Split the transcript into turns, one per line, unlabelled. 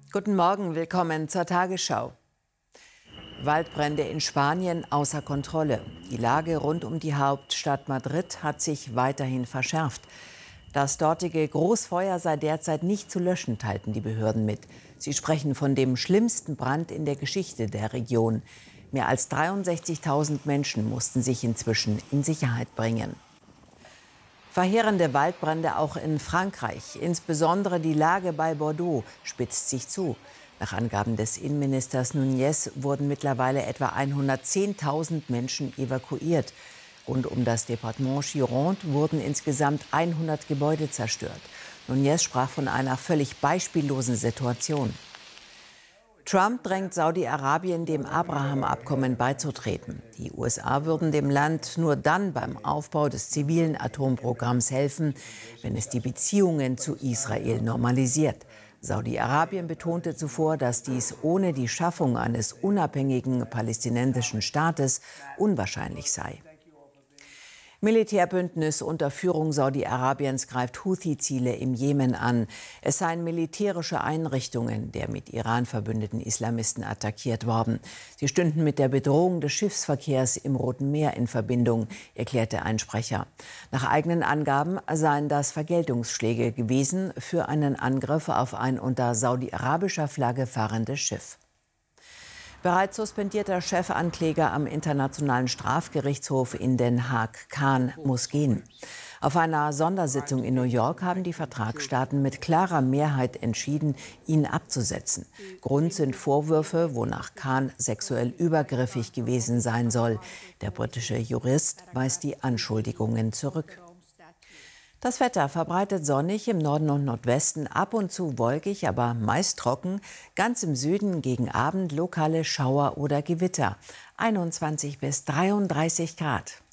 Guten Morgen, willkommen zur Tagesschau. Waldbrände in Spanien außer Kontrolle. Die Lage rund um die Hauptstadt Madrid hat sich weiterhin verschärft. Das dortige Großfeuer sei derzeit nicht zu löschen, teilten die Behörden mit. Sie sprechen von dem schlimmsten Brand in der Geschichte der Region. Mehr als 63.000 Menschen mussten sich inzwischen in Sicherheit bringen. Verheerende Waldbrände auch in Frankreich. Insbesondere die Lage bei Bordeaux spitzt sich zu. Nach Angaben des Innenministers Núñez wurden mittlerweile etwa 110.000 Menschen evakuiert. Rund um das Departement Gironde wurden insgesamt 100 Gebäude zerstört. Núñez sprach von einer völlig beispiellosen Situation. Trump drängt Saudi-Arabien, dem Abraham-Abkommen beizutreten. Die USA würden dem Land nur dann beim Aufbau des zivilen Atomprogramms helfen, wenn es die Beziehungen zu Israel normalisiert. Saudi-Arabien betonte zuvor, dass dies ohne die Schaffung eines unabhängigen palästinensischen Staates unwahrscheinlich sei. Militärbündnis unter Führung Saudi-Arabiens greift Houthi-Ziele im Jemen an. Es seien militärische Einrichtungen der mit Iran verbündeten Islamisten attackiert worden. Sie stünden mit der Bedrohung des Schiffsverkehrs im Roten Meer in Verbindung, erklärte ein Sprecher. Nach eigenen Angaben seien das Vergeltungsschläge gewesen für einen Angriff auf ein unter saudi-arabischer Flagge fahrendes Schiff. Bereits suspendierter Chefankläger am Internationalen Strafgerichtshof in Den Haag, Khan, muss gehen. Auf einer Sondersitzung in New York haben die Vertragsstaaten mit klarer Mehrheit entschieden, ihn abzusetzen. Grund sind Vorwürfe, wonach Khan sexuell übergriffig gewesen sein soll. Der britische Jurist weist die Anschuldigungen zurück. Das Wetter verbreitet sonnig, im Norden und Nordwesten ab und zu wolkig, aber meist trocken. Ganz im Süden gegen Abend lokale Schauer oder Gewitter. 21 bis 33 Grad.